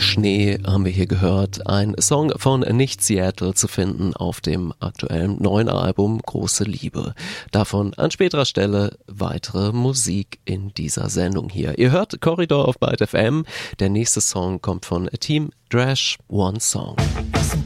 Schnee haben wir hier gehört. Ein Song von Nicht Seattle zu finden auf dem aktuellen neuen Album Große Liebe. Davon an späterer Stelle weitere Musik in dieser Sendung hier. Ihr hört Corridor auf Byte FM. Der nächste Song kommt von Team Drash, One Song.